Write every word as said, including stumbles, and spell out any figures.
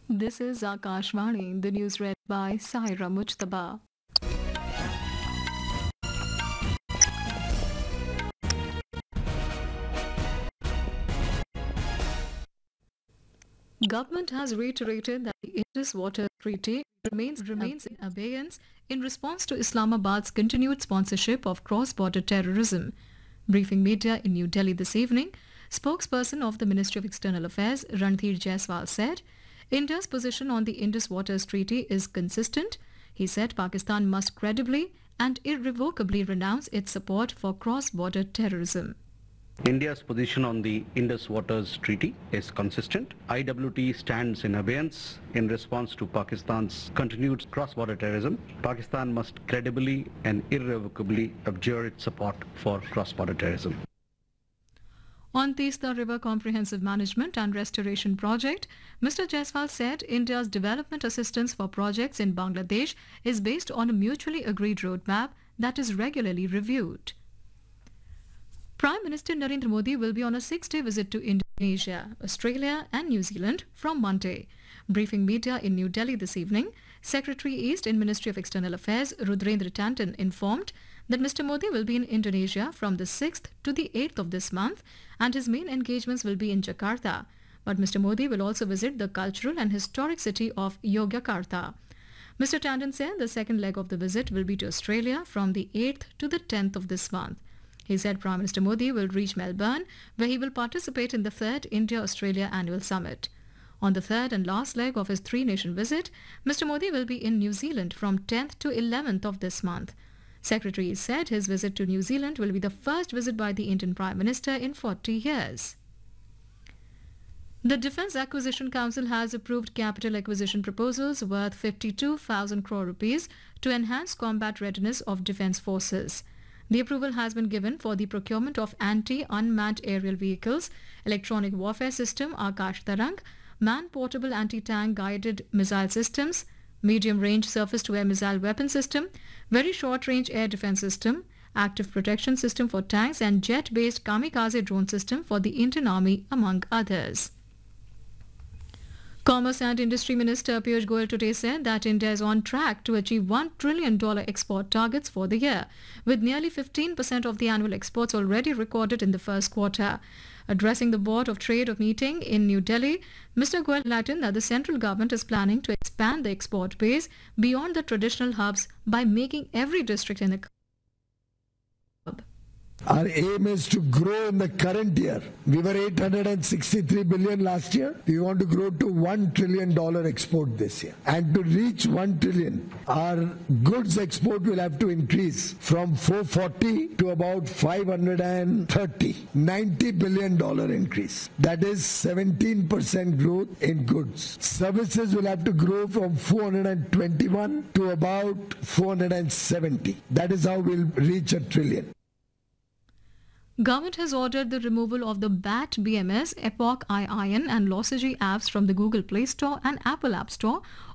This is Akashvani, the news read by Saira Mujtaba. Government has reiterated that the Indus Water Treaty remains remains in abeyance in response to Islamabad's continued sponsorship of cross-border terrorism. Briefing media in New Delhi this evening, spokesperson of the Ministry of External Affairs, Ranveer Jaiswal, said India's position on the Indus Waters Treaty is consistent. He said Pakistan must credibly and irrevocably renounce its support for cross-border terrorism. India's position on the Indus Waters Treaty is consistent. I W T stands in abeyance in response to Pakistan's continued cross-border terrorism. Pakistan must credibly and irrevocably abjure its support for cross-border terrorism. On Teesta River Comprehensive Management and Restoration Project, Mister Jaiswal said India's development assistance for projects in Bangladesh is based on a mutually agreed roadmap that is regularly reviewed. Prime Minister Narendra Modi will be on a six-day visit to Indonesia, Australia and New Zealand from Monday. Briefing media in New Delhi this evening, Secretary East in Ministry of External Affairs Rudrendra Tandon informed that Mister Modi will be in Indonesia from the sixth to the eighth of this month and his main engagements will be in Jakarta. But Mister Modi will also visit the cultural and historic city of Yogyakarta. Mister Tandon said the second leg of the visit will be to Australia from the eighth to the tenth of this month. He said Prime Minister Modi will reach Melbourne, where he will participate in the third India-Australia Annual Summit. On the third and last leg of his three-nation visit, Mister Modi will be in New Zealand from tenth to eleventh of this month. Secretary said his visit to New Zealand will be the first visit by the Indian Prime Minister in forty years. The Defence Acquisition Council has approved capital acquisition proposals worth fifty-two thousand crore rupees to enhance combat readiness of defence forces. The approval has been given for the procurement of anti-unmanned aerial vehicles, electronic warfare system Akash Tarang, man-portable anti-tank guided missile systems, medium-range surface-to-air missile weapon system, very short-range air defence system, active protection system for tanks and jet-based kamikaze drone system for the Indian Army, among others. Commerce and Industry Minister Piyush Goyal today said that India is on track to achieve one trillion dollars export targets for the year, with nearly fifteen percent of the annual exports already recorded in the first quarter. Addressing the Board of Trade meeting in New Delhi, Mister Goyal enlightened that the central government is planning to expand the export base beyond the traditional hubs by making every district in the hub. Our aim is to grow in the current year. We were eight hundred sixty-three billion last year. We want to grow to one trillion dollars export this year. And to reach one trillion, our goods export will have to increase from four hundred forty to about five hundred thirty. ninety billion dollars increase. That is seventeen percent growth in goods. Services will have to grow from four hundred twenty-one to about four hundred seventy. That is how we'll reach a trillion. Government has ordered the removal of the B A T B M S, Epoch iIon and Losagy apps from the Google Play Store and Apple App Store